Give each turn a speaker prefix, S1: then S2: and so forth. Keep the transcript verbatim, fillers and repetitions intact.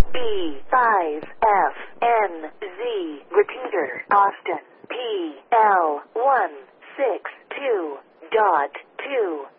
S1: B five F N Z. Repeater, Austin. P L one six two dot two